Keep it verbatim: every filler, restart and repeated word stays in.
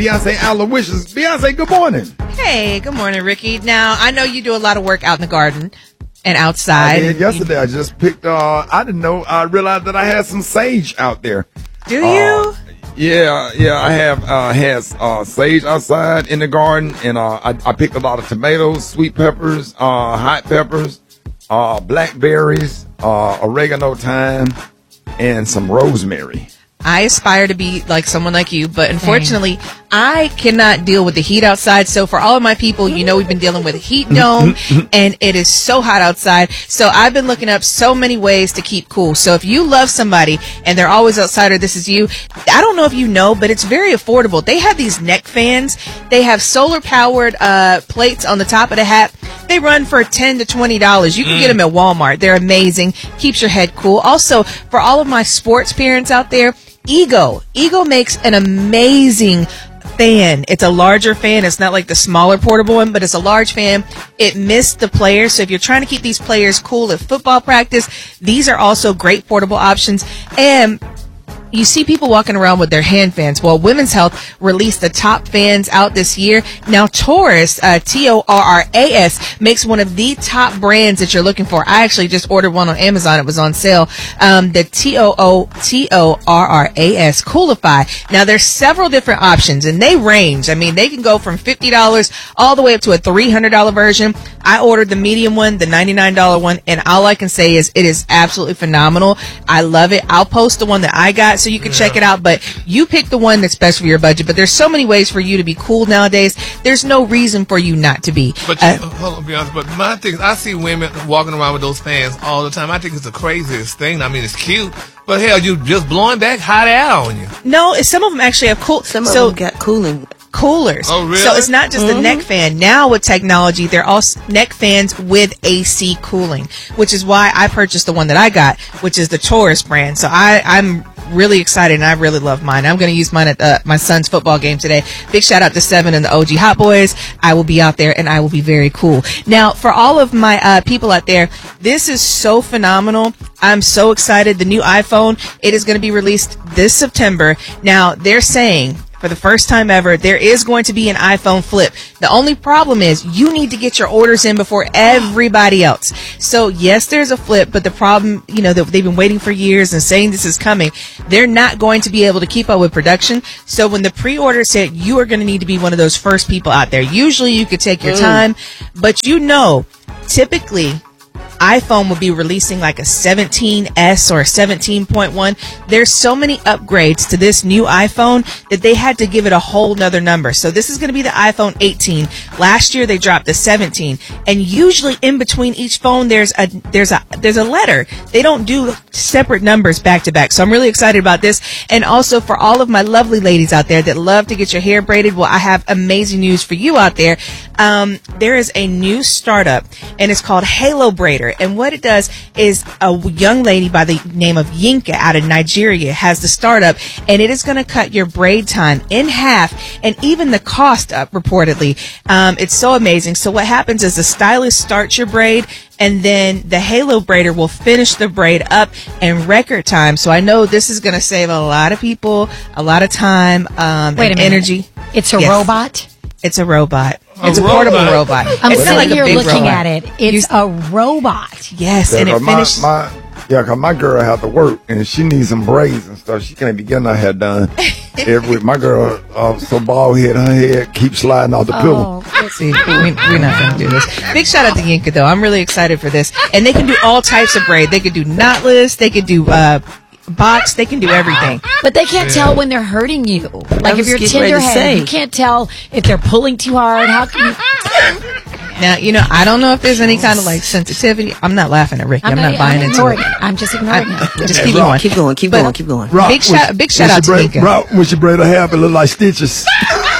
Beyonce Aloysius. Beyonce, good morning. Hey, good morning, Ricky. Now, I know you do a lot of work out in the garden and outside. I did yesterday. I just picked, uh, I didn't know, I realized that I had some sage out there. Do uh, you? Yeah, yeah, I have uh, has uh, sage outside in the garden, and uh, I, I picked a lot of tomatoes, sweet peppers, uh, hot peppers, uh, blackberries, uh, oregano, thyme, and some rosemary. I aspire to be like someone like you, but unfortunately, I cannot deal with the heat outside. So for all of my people, you know, we've been dealing with a heat dome, and it is so hot outside. So I've been looking up so many ways to keep cool. So if you love somebody and they're always outside, or this is you, I don't know if you know, but it's very affordable. They have these neck fans. They have solar powered uh, plates on the top of the hat. They run for ten to twenty dollars. You can get them at Walmart. They're amazing. Keeps your head cool. Also, for all of my sports parents out there, Ego. Ego makes an amazing fan. It's a larger fan. It's not like the smaller portable one, but it's a large fan. It missed the players. So if you're trying to keep these players cool at football practice, these are also great portable options. And you see people walking around with their hand fans. Well, Women's Health released the top fans out this year. Now, Taurus, uh, T O R R A S, makes one of the top brands that you're looking for. I actually just ordered one on Amazon. It was on sale. Um, the T O O T O R R A S Coolify. Now, there's several different options, and they range. I mean, they can go from fifty dollars all the way up to a three hundred dollars version. I ordered the medium one, the ninety-nine dollars one, and all I can say is it is absolutely phenomenal. I love it. I'll post the one that I got so you can yeah. check it out, but you pick the one that's best for your budget. But there's so many ways for you to be cool nowadays. There's no reason for you not to be. But uh, you, hold on, be honest. But my thing, I see women walking around with those fans all the time. I think it's the craziest thing. I mean, it's cute, but hell, you just blowing back hot air on you. No, some of them actually have cool. Some so, of them got cooling. Coolers. Oh, really? So it's not just mm-hmm. the neck fan. Now with technology, they're all neck fans with A C cooling, which is why I purchased the one that I got, which is the Taurus brand. So I, I'm really excited, and I really love mine. I'm going to use mine at uh, my son's football game today. Big shout out to Seven and the O G Hot Boys. I will be out there, and I will be very cool. Now, for all of my uh, people out there, this is so phenomenal. I'm so excited. The new iPhone, it is going to be released this September. Now, they're saying, for the first time ever, there is going to be an iPhone flip. The only problem is you need to get your orders in before everybody else. So yes, there's a flip, but the problem, you know, that they've been waiting for years and saying this is coming. They're not going to be able to keep up with production. So when the pre-order said, you are going to need to be one of those first people out there. Usually you could take your time, but you know, typically iPhone will be releasing like a seventeen S or a seventeen point one. There's so many upgrades to this new iPhone that they had to give it a whole nother number. So this is going to be the iPhone eighteen. Last year they dropped the seventeen, and usually in between each phone there's a there's a there's a letter. They don't do separate numbers back to back. So I'm really excited about this. And also for all of my lovely ladies out there that love to get your hair braided, well, I have amazing news for you out there. Um, there is a new startup, and it's called Halo Braider. And what it does is a young lady by the name of Yinka out of Nigeria has the startup, and it is going to cut your braid time in half and even the cost up reportedly. Um, it's so amazing. So what happens is the stylist starts your braid, and then the Halo Braider will finish the braid up in record time. So I know this is going to save a lot of people a lot of time um, Wait and a minute. energy. It's a Yes. robot? It's a robot. A It's a robot? portable robot. I'm it's sitting not like a here big looking robot. at it. It's a robot. Yes, and Yeah, it 'cause my, finished. my, yeah, because my girl had to work, and she needs some braids and stuff. She can't be getting her hair done every week. My girl, uh, so bald head, her head keeps sliding off the pillow. Oh, See, we, we're not going to do this. Big shout out to Yinka, though. I'm really excited for this. And they can do all types of braid. They could do knotless. They could do uh, box. They can do everything. but they can't tell when they're hurting you. Like if was you're getting ready to tender say. head, you can't tell if they're pulling too hard. How can you? Now, you know, I don't know if there's any kind of like sensitivity. I'm not laughing at Ricky. I'm, not, buying I'm into ignoring it. it. I'm just ignoring I, it. just keep Rock, going. Keep going, keep But- going, keep going. Rock, Big shout- when- big when shout she out to braid- Yinka. Rock, when she braid her hair, up, it look like stitches.